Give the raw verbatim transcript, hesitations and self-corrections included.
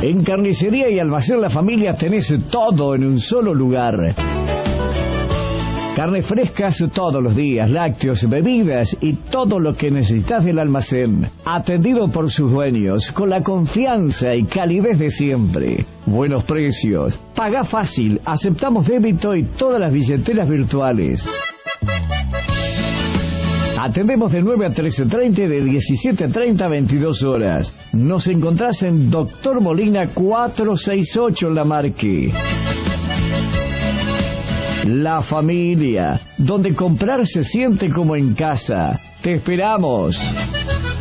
En Carnicería y Almacén La Familia tenés todo en un solo lugar. Carnes frescas todos los días, lácteos, bebidas y todo lo que necesitas del almacén. Atendido por sus dueños, con la confianza y calidez de siempre. Buenos precios. Pagá fácil, aceptamos débito y todas las billeteras virtuales. Atendemos de nueve a trece treinta y de diecisiete treinta a veintidós horas. Nos encontrás en Doctor Molina cuatrocientos sesenta y ocho en La Marque. La Familia, donde comprar se siente como en casa. ¡Te esperamos!